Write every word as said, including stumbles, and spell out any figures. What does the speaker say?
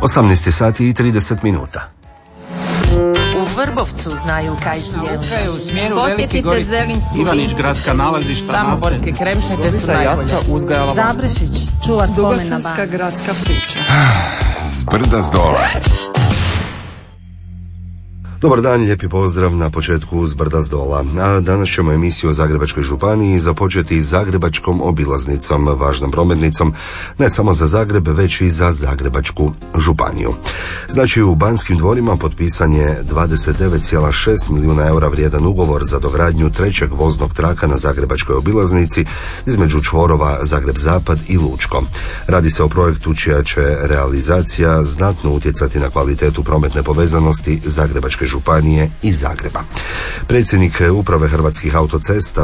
osamnaest sati i trideset minuta. U Vrbovcu znaju kaj je. Posjetite Zelinsku Ivanić-gradska nalazišta. Samoborske kremšnite su najbolje. Zaprešić čuva spomen na ban. gradska priča. Zbrda zdola. Dobar dan, lijepi pozdrav na početku Zbrda zdola. A danas ćemo emisiju o Zagrebačkoj županiji započeti Zagrebačkom obilaznicom, važnom prometnicom ne samo za Zagreb, već i za Zagrebačku županiju. Znači, u Banskim dvorima potpisan je dvadeset devet zarez šest milijuna eura vrijedan ugovor za dogradnju trećeg voznog traka na Zagrebačkoj obilaznici između čvorova Zagreb-Zapad i Lučko. Radi se o projektu čija će realizacija znatno utjecati na kvalitetu prometne povezanosti Zagrebačke županije i Zagreba. Predsjednik Uprave Hrvatskih autocesta